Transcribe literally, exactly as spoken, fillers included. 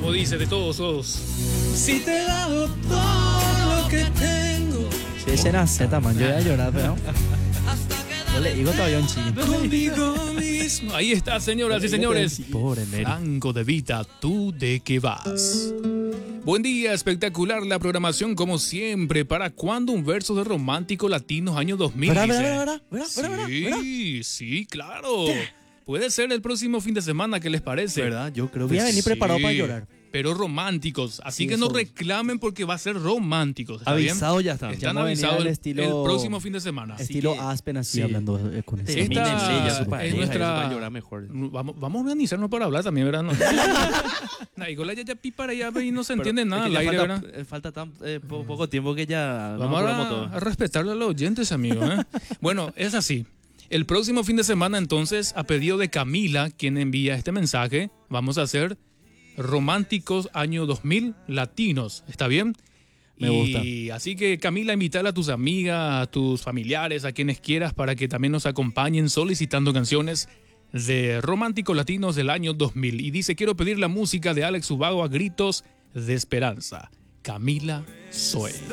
como dice, de todos todos. Si te he dado todo lo que tengo. Si es en Z, man, yo voy a llorar, pero. Yo le digo todavía un chino. Conmigo mismo. Ahí está, señoras y señores. Pobre Neri. Franco De Vita, ¿tú de qué vas? Buen día, espectacular la programación como siempre. ¿Para cuándo un verso de romántico latinos año dos mil? ¿Verdad, dice? verdad, verdad, verdad, Sí, verdad, verdad? sí, claro. Puede ser el próximo fin de semana, ¿qué les parece? ¿Verdad? Yo creo que voy a venir preparado para llorar. Pero románticos, así Sí, que no eso. reclamen porque va a ser románticos. ¿Está bien? Avisado ya está. Están Ya no venía avisados al el, estilo- el próximo fin de semana. Estilo que- Aspen así sí. hablando eh, con eso. Esta Termínense ya su es pareja, nuestra- eso va a llorar mejor. Vamos, vamos a organizarnos para hablar también, ¿verdad? No. La Igola ya ya pi para allá y no se Pero entiende es nada que al ya aire, falta, ¿verdad? eh, falta tan eh, po- poco tiempo que ya Vamos nos a, apuramos todo. a respetarle a los oyentes, amigos. ¿eh? Bueno, es así. El próximo fin de semana, entonces, a pedido de Camila, quien envía este mensaje, vamos a hacer románticos año dos mil latinos. ¿Está bien? Me y así que, Camila, invítala a tus amigas, a tus familiares, a quienes quieras, para que también nos acompañen solicitando canciones de románticos latinos del año dos mil. Y dice, quiero pedir la música de Alex Ubago a gritos de esperanza. Camila Zoe.